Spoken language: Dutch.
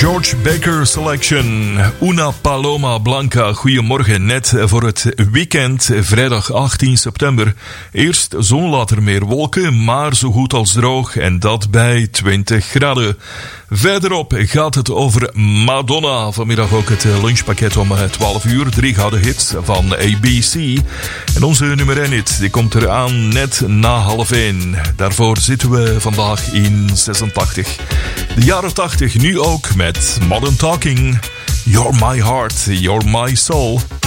George Baker Selection, Una Paloma Blanca. Goedemorgen, net voor het weekend, vrijdag 18 september. Eerst zon, later meer wolken, maar zo goed als droog en dat bij 20 graden. Verderop gaat het over Madonna. Vanmiddag ook het lunchpakket om 12 uur. 3 gouden hits van ABC. En onze nummer 1 hit die komt eraan net na 12:30. Daarvoor zitten we vandaag in 86. De jaren 80 nu ook met Modern Talking. You're my heart, you're my soul.